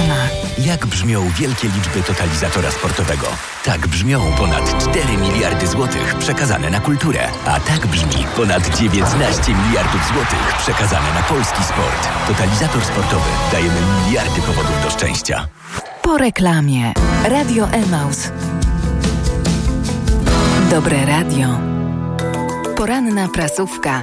Reklama. Jak brzmią wielkie liczby totalizatora sportowego? Tak brzmią ponad 4 miliardy złotych przekazane na kulturę. A tak brzmi ponad 19 miliardów złotych przekazane na polski sport. Totalizator sportowy. Dajemy miliardy powodów do szczęścia. Po reklamie. Radio Emaus. Dobre radio. Poranna prasówka.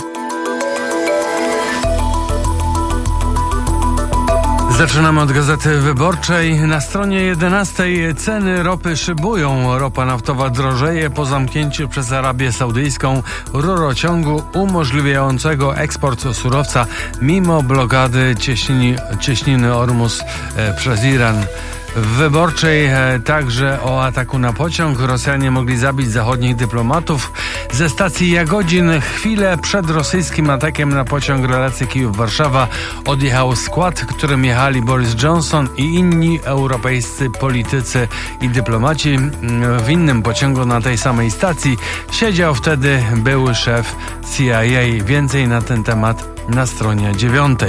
Zaczynamy od Gazety Wyborczej. Na stronie 11 ceny ropy szybują. Ropa naftowa drożeje po zamknięciu przez Arabię Saudyjską rurociągu umożliwiającego eksport surowca mimo blokady cieśniny Ormus przez Iran. W Wyborczej także o ataku na pociąg. Rosjanie mogli zabić zachodnich dyplomatów. Ze stacji Jagodzin chwilę przed rosyjskim atakiem na pociąg relacji Kijów-Warszawa odjechał skład, którym jechali Boris Johnson i inni europejscy politycy i dyplomaci. W innym pociągu na tej samej stacji siedział wtedy były szef CIA. Więcej na ten temat na stronie 9.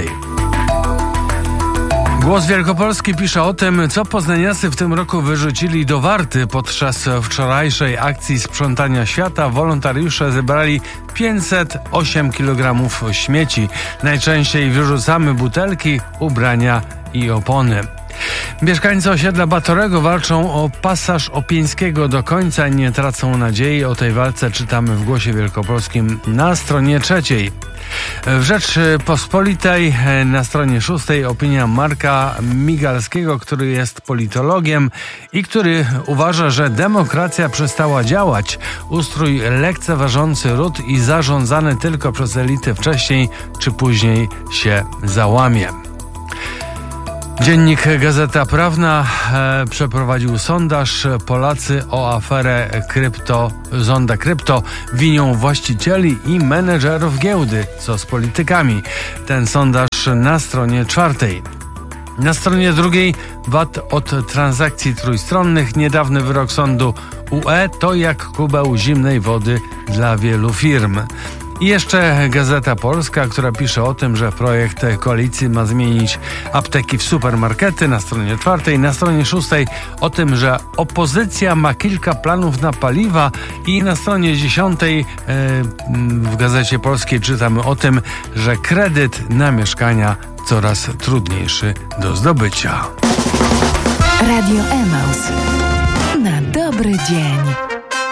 Głos Wielkopolski pisze o tym, co poznaniacy w tym roku wyrzucili do Warty. Podczas wczorajszej akcji sprzątania świata wolontariusze zebrali 508 kg śmieci. Najczęściej wyrzucamy butelki, ubrania i opony. Mieszkańcy osiedla Batorego walczą o pasaż Opieńskiego do końca i nie tracą nadziei. O tej walce czytamy w Głosie Wielkopolskim na stronie 3. W Rzeczpospolitej na stronie 6 opinia Marka Migalskiego, który jest politologiem i który uważa, że demokracja przestała działać. Ustrój lekceważący ród i zarządzany tylko przez elity wcześniej czy później się załamie. Dziennik Gazeta Prawna przeprowadził sondaż. Polacy o aferę Zonda Krypto winią właścicieli i menedżerów giełdy. Co z politykami? Ten sondaż na stronie 4. Na stronie 2 VAT od transakcji trójstronnych. Niedawny wyrok sądu UE to jak kubeł zimnej wody dla wielu firm. I jeszcze Gazeta Polska, która pisze o tym, że projekt koalicji ma zmienić apteki w supermarkety na stronie 4. Na stronie 6 o tym, że opozycja ma kilka planów na paliwa i na stronie 10 w Gazecie Polskiej czytamy o tym, że kredyt na mieszkania coraz trudniejszy do zdobycia. Radio Emaus. Na dobry dzień.